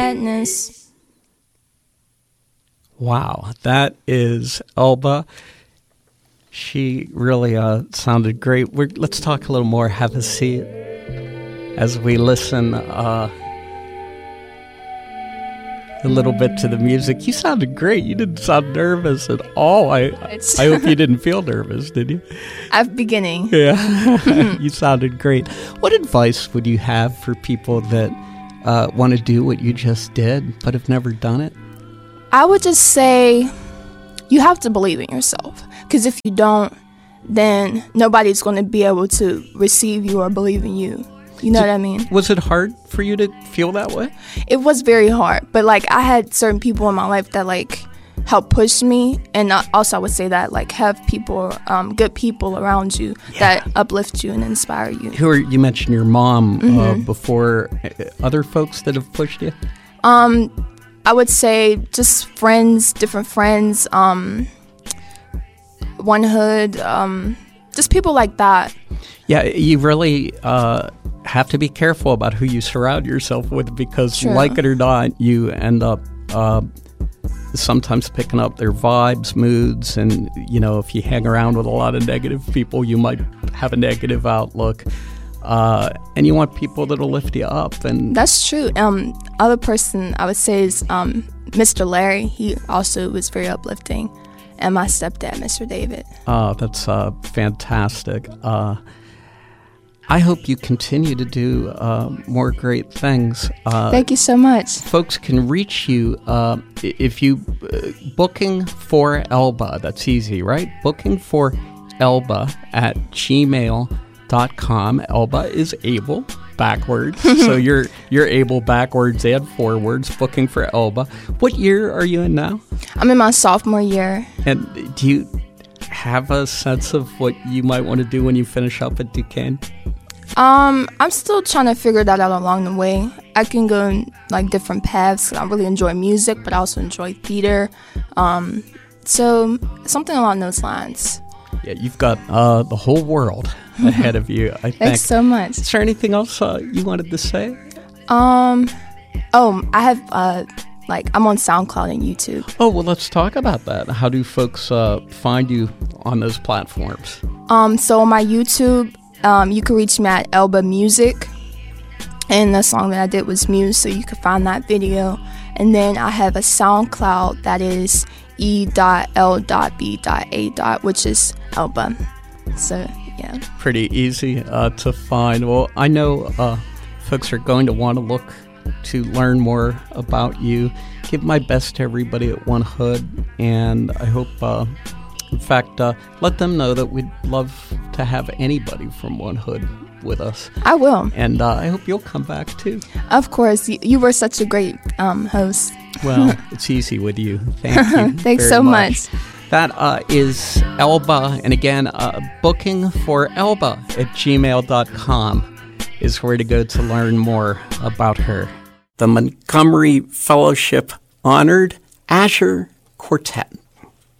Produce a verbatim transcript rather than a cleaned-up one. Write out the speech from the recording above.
sadness. Wow, that is Elba. She really uh, sounded great. We're, let's talk a little more. Have a seat as we listen uh, a little bit to the music. You sounded great. You didn't sound nervous at all. I It's I hope you didn't feel nervous, did you? At the beginning. Yeah, you sounded great. What advice would you have for people that uh, want to do what you just did but have never done it? I would just say you have to believe in yourself. Because if you don't, then nobody's going to be able to receive you or believe in you. You know Did, what I mean? Was it hard for you to feel that way? It was very hard. But, like, I had certain people in my life that, like, helped push me. And also I would say that, like, have people, um, good people around you yeah. that uplift you and inspire you. Who are, you mentioned your mom mm-hmm. uh, before. Other folks that have pushed you? Um, I would say just friends, different friends, um... One Hood, um, just people like that. Yeah, you really uh, have to be careful about who you surround yourself with because, True. Like it or not, you end up uh, sometimes picking up their vibes, moods, and, you know, if you hang around with a lot of negative people, you might have a negative outlook. Uh, and you want people that'll lift you up. And that's true. Um, other person I would say is um, Mister Larry. He also was very uplifting. And my stepdad, Mister David. Oh, that's uh, fantastic. Uh, I hope you continue to do uh, more great things. Uh, Thank you so much. Folks can reach you uh, if you uh, booking for Elba. That's easy, right? Booking for Elba at gmail dot com. Elba is able backwards, so you're you're able backwards and forwards. Booking for Elba. What year are you in now? I'm in my sophomore year. And do you have a sense of what you might want to do when you finish up at Duquesne? Um, I'm still trying to figure that out along the way. I can go in like different paths. I really enjoy music, but I also enjoy theater. Um, so something along those lines. Yeah, you've got uh, the whole world ahead of you, I think. Thanks so much. Is there anything else uh, you wanted to say? Um, oh, I have, uh, like, I'm on SoundCloud and YouTube. Oh, well, let's talk about that. How do folks uh, find you on those platforms? Um, so on my YouTube, um, you can reach me at Elba Music. And the song that I did was Muse, so you can find that video. And then I have a SoundCloud that is E L B A, which is Elba. So, yeah. Pretty easy uh, to find. Well, I know uh, folks are going to want to look to learn more about you. Give my best to everybody at One Hood, and I hope, uh, in fact, uh, let them know that we'd love to have anybody from One Hood with us. I will. And uh, I hope you'll come back, too. Of course. You, you were such a great um, host. Well, it's easy with you. Thank you. Thanks very so much. much. That uh, is Elba. And again, uh, booking for Elba at gmail dot com is where to go to learn more about her. The Montgomery Fellowship honored Azure Quartet.